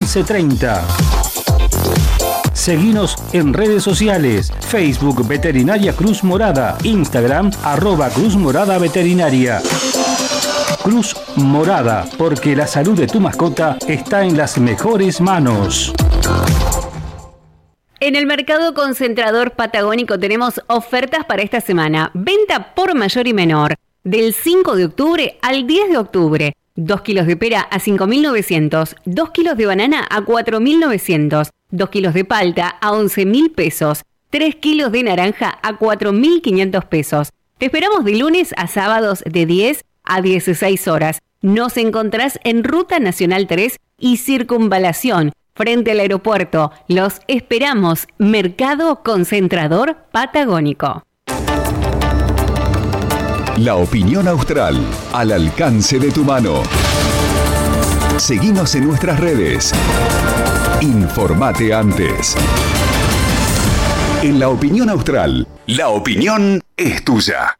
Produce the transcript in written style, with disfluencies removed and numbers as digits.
1530. Seguinos en redes sociales, Facebook Veterinaria Cruz Morada, Instagram @Cruz Morada Veterinaria. Cruz Morada, porque la salud de tu mascota está en las mejores manos. En el mercado concentrador patagónico tenemos ofertas para esta semana. Venta por mayor y menor. Del 5 de octubre al 10 de octubre. 2 kilos de pera a 5.900. 2 kilos de banana a 4.900. 2 kilos de palta a 11.000 pesos. 3 kilos de naranja a 4.500 pesos. Te esperamos de lunes a sábados de 10 a 16 horas. Nos encontrás en Ruta Nacional 3 y Circunvalación, frente al aeropuerto. Los esperamos. Mercado Concentrador Patagónico. La opinión austral, al alcance de tu mano. Seguinos en nuestras redes. Informate antes. En La Opinión Austral, la opinión es tuya.